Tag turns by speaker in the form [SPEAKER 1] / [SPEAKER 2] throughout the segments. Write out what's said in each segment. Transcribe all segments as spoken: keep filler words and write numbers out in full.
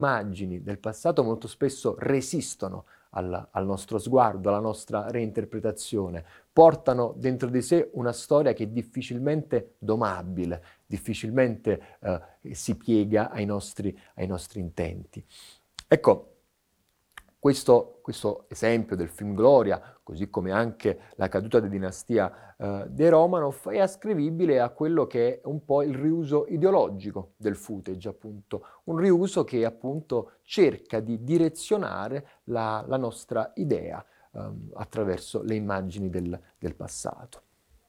[SPEAKER 1] immagini del passato molto spesso resistono al, al nostro sguardo, alla nostra reinterpretazione, portano dentro di sé una storia che è difficilmente domabile, difficilmente eh, si piega ai nostri, ai nostri intenti. Ecco, questo, questo esempio del film Gloria, così come anche la caduta della dinastia eh, dei Romanov, è ascrivibile a quello che è un po' il riuso ideologico del footage, appunto. Un riuso che appunto cerca di direzionare la, la nostra idea ehm, attraverso le immagini del, del passato.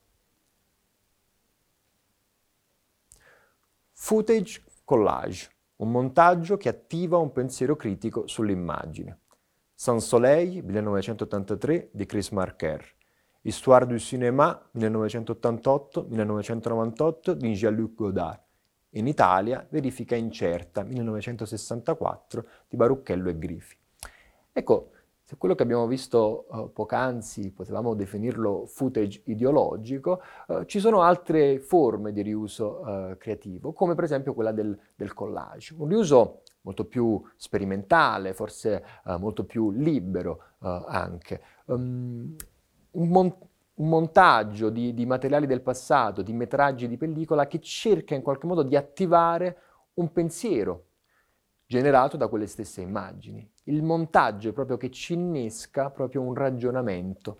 [SPEAKER 1] Footage collage, un montaggio che attiva un pensiero critico sull'immagine. Sans Soleil, millenovecentottantatré, di Chris Marker. Histoire du cinéma, millenovecentottantotto millenovecentonovantotto, di Jean-Luc Godard. In Italia, Verifica incerta, millenovecentosessantaquattro, di Barucchello e Grifi. Ecco, se quello che abbiamo visto uh, poc'anzi potevamo definirlo footage ideologico, uh, ci sono altre forme di riuso uh, creativo, come per esempio quella del, del collage. Un riuso molto più sperimentale, forse uh, molto più libero uh, anche. Um, un, mon- un montaggio di, di materiali del passato, di metraggi di pellicola che cerca in qualche modo di attivare un pensiero generato da quelle stesse immagini. Il montaggio è proprio che ci innesca proprio un ragionamento.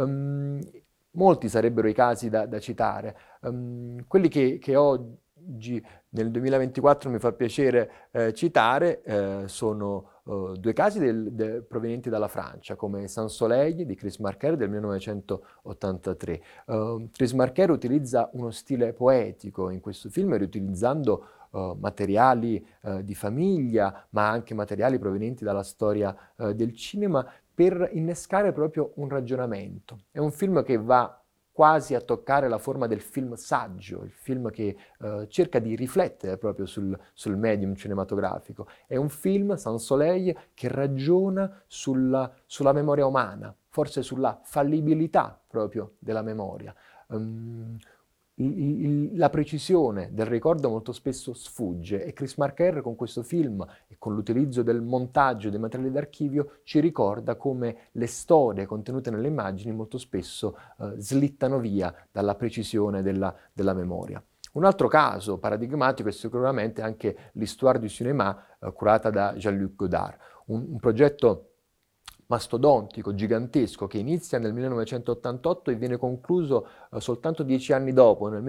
[SPEAKER 1] Um, molti sarebbero i casi da, da citare. Um, quelli che, che oggi nel duemilaventiquattro mi fa piacere eh, citare eh, sono uh, due casi del, de, provenienti dalla Francia, come Sans Soleil di Chris Marker del millenovecentottantatré. Uh, Chris Marker utilizza uno stile poetico in questo film, riutilizzando Uh, materiali uh, di famiglia, ma anche materiali provenienti dalla storia uh, del cinema, per innescare proprio un ragionamento. È un film che va quasi a toccare la forma del film saggio, il film che uh, cerca di riflettere proprio sul, sul medium cinematografico. È un film, Sans Soleil, che ragiona sulla, sulla memoria umana, forse sulla fallibilità proprio della memoria. Um, Il, il, la precisione del ricordo molto spesso sfugge e Chris Marker con questo film e con l'utilizzo del montaggio dei materiali d'archivio ci ricorda come le storie contenute nelle immagini molto spesso eh, slittano via dalla precisione della, della memoria. Un altro caso paradigmatico è sicuramente anche l'Histoire du cinéma eh, curata da Jean-Luc Godard, un, un progetto mastodontico, gigantesco, che inizia nel millenovecentottantotto e viene concluso uh, soltanto dieci anni dopo, nel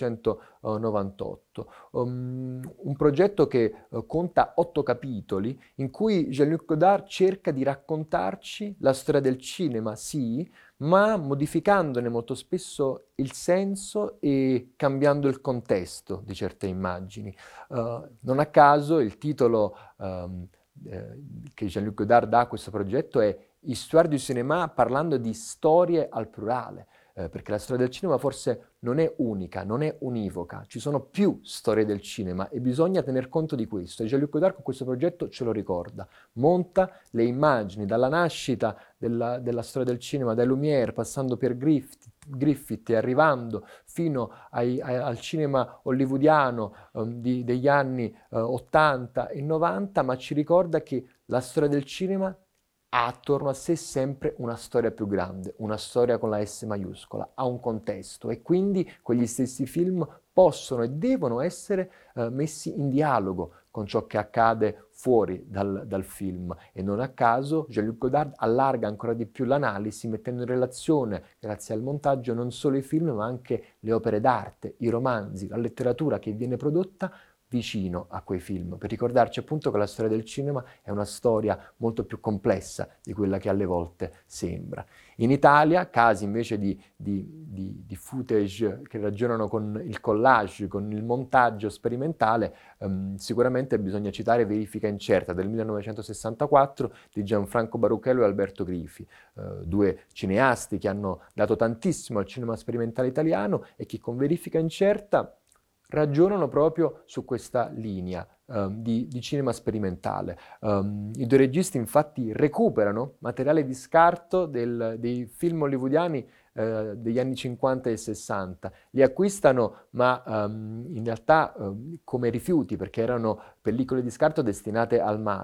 [SPEAKER 1] millenovecentonovantotto. Um, un progetto che uh, conta otto capitoli, in cui Jean-Luc Godard cerca di raccontarci la storia del cinema, sì, ma modificandone molto spesso il senso e cambiando il contesto di certe immagini. Uh, non a caso il titolo um, Eh, che Jean-Luc Godard dà a questo progetto è Histoire du cinéma, parlando di storie al plurale, eh, perché la storia del cinema forse non è unica, non è univoca, ci sono più storie del cinema e bisogna tener conto di questo. E Jean-Luc Godard con questo progetto ce lo ricorda, monta le immagini dalla nascita della, della storia del cinema, dai Lumière, passando per Griffith, Griffith e arrivando fino ai, ai, al cinema hollywoodiano um, di, degli anni uh, ottanta e novanta, ma ci ricorda che la storia del cinema ha attorno a sé sempre una storia più grande, una storia con la S maiuscola, ha un contesto e quindi quegli stessi film possono e devono essere uh, messi in dialogo con ciò che accade fuori dal, dal film e non a caso Jean-Luc Godard allarga ancora di più l'analisi mettendo in relazione, grazie al montaggio, non solo i film ma anche le opere d'arte, i romanzi, la letteratura che viene prodotta vicino a quei film, per ricordarci appunto che la storia del cinema è una storia molto più complessa di quella che alle volte sembra. In Italia, casi invece di, di, di, di footage che ragionano con il collage, con il montaggio sperimentale, ehm, sicuramente bisogna citare Verifica incerta del millenovecentosessantaquattro di Gianfranco Barucchello e Alberto Grifi, eh, due cineasti che hanno dato tantissimo al cinema sperimentale italiano e che con Verifica incerta ragionano proprio su questa linea um, di, di cinema sperimentale. Um, I due registi infatti recuperano materiale di scarto del, dei film hollywoodiani eh, degli anni cinquanta e sessanta. Li acquistano ma um, in realtà um, come rifiuti, perché erano pellicole di scarto destinate al mare.